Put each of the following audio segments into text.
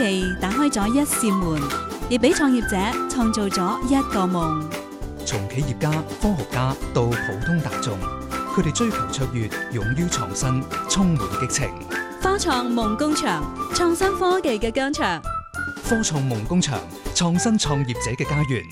技打開咗一扇門，亦俾創業者創造咗一個夢。 從企業家、科學家到普通大眾，佢哋追求卓越，勇於創新，充滿激情。 科創夢工場，創新科技嘅疆場。 科創夢工場，創新創業者嘅家園。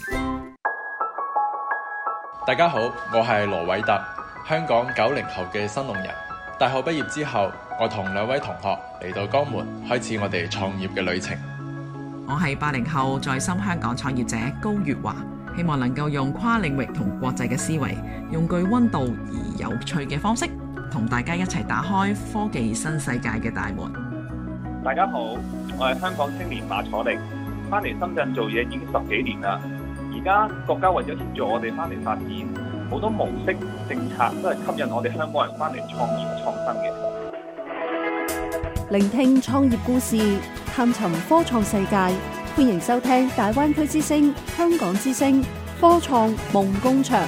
大家好，我係羅偉特，香港90後嘅新農人。大學畢業之後，我同2位同學嚟到江門，開始我哋創業嘅旅程。 我係80後在深香港創業者高月華，希望能夠用跨領域同國際嘅思維，用具溫度而有趣嘅方式，同大家一齊打開科技新世界嘅大門。 大家好，我係香港青年馬楚力，翻嚟深圳做嘢已經10幾年啦。而家國家為咗協助我哋翻嚟發展，好多模式政策都係吸引我哋香港人翻嚟創業創新嘅。 聆聽創業故事，探尋科創世界，歡迎收聽大灣區之聲、香港之聲科創夢工場。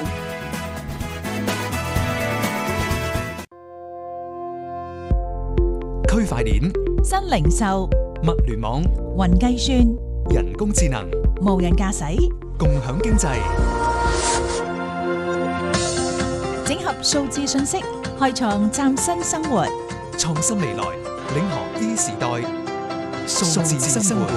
區塊鏈、 新零售、 物聯網、 雲計算、 人工智能、 無人駕駛、 共享經濟， 整合數字信息，開創嶄新生活。 創新未來，領航 E 時代，數字生活。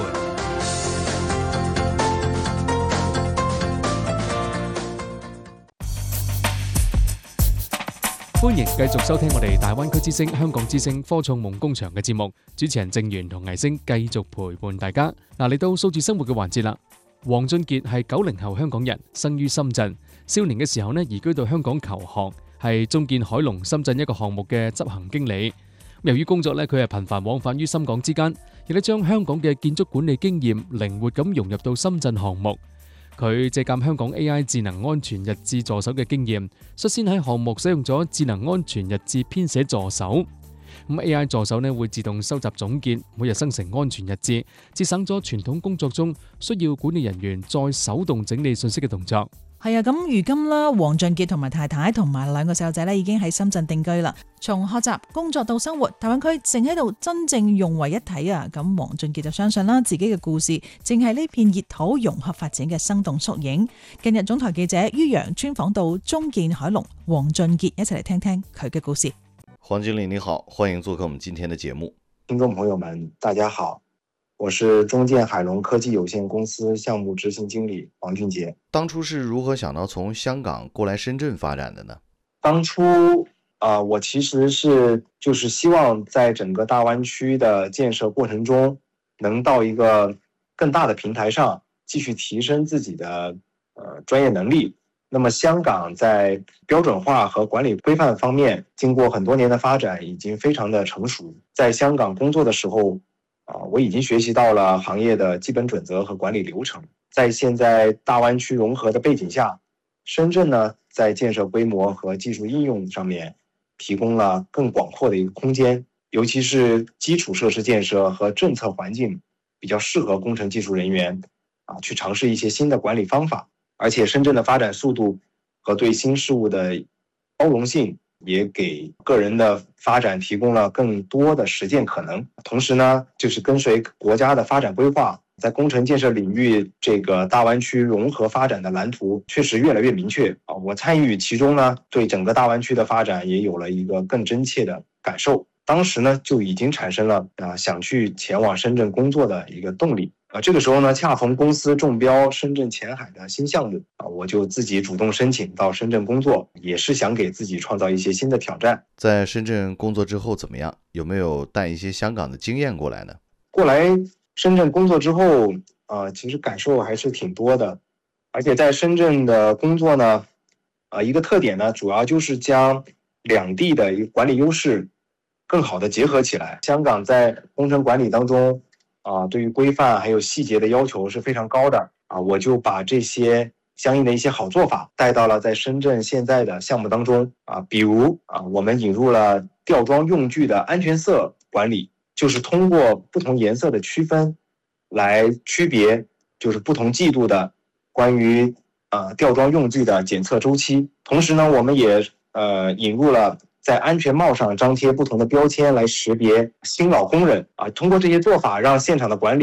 歡迎繼續收聽我哋大灣區之聲、香港之聲科創夢工場嘅節目，主持人鄭源同倪星繼續陪伴大家。嚟到數字生活嘅環節啦。黃俊傑係90後香港人，生於深圳，少年嘅時候呢移居到香港求學，係中建海龍深圳一個項目嘅執行經理。由於工作呢，佢係頻繁往返於深港之間，亦都將香港嘅建築管理經驗靈活咁融入到深圳項目。佢借鑑香港 AI 智能安全日誌助手嘅經驗，率先喺項目使用咗智能安全日誌編寫助手。AI 助手呢會自動收集總結，每日生成安全日誌，節省咗傳統工作中需要管理人員再手動整理信息嘅動作。 係啊，咁如今啦，黃俊傑同埋太太同埋2個細路仔咧，已經喺深圳定居啦。從學習、工作到生活，大灣區正喺度真正融為一體啊！咁黃俊傑就相信啦，自己嘅故事正係呢片熱土融合發展嘅生動縮影。近日總台記者于洋專訪到中建海龍黃俊傑，一齊嚟聽聽佢嘅故事。 黃經理你好，歡迎做客我們今天的節目。 聽眾朋友們大家好，我是中建海龍科技有限公司項目執行經理黃俊傑。 當初是如何想到從香港過來深圳發展的呢？ 當初我其實是希望在整個大灣區的建設過程中，能到一個更大的平台上，繼續提升自己的專業能力。那麼香港在標準化和管理規範方面，經過很多年的發展，已經非常的成熟。在香港工作的時候，我已經學習到了行業的基本準則和管理流程。在現在大灣區融合的背景下，深圳呢，在建設規模和技術應用上面提供了更廣闊的一個空間，尤其是基礎設施建設和政策環境比較適合工程技術人員去嘗試一些新的管理方法。而且深圳的發展速度和對新事物的包容性，也給個人的發展提供了更多的實踐可能。同時呢，就是跟隨國家的發展規劃，在工程建設領域，這個大灣區融合發展的藍圖確實越來越明確。我參與其中呢，對整個大灣區的發展也有了一個更真切的感受。當時呢，就已經產生了想去前往深圳工作的一個動力。這個時候呢，恰逢公司中標深圳前海的新項目，我就自己主動申請到深圳工作，也是想給自己創造一些新的挑戰。 在深圳工作之後怎麼樣？有沒有帶一些香港的經驗過來呢？ 過來深圳工作之後，其實感受還是挺多的。而且在深圳的工作呢，一個特點呢，主要就是將兩地的一個管理優勢更好的結合起來。香港在工程管理當中，對於規範還有細節的要求是非常高的。我就把這些相應的一些好做法帶到了在深圳現在的項目當中。比如我們引入了吊裝用具的安全色管理，就是通過不同顏色的區分來區別，就是不同季度的關於吊裝用具的檢測週期。同時呢，我們也引入了在安全帽上張貼不同的標籤來識別新老工人。通過這些做法，讓現場的管理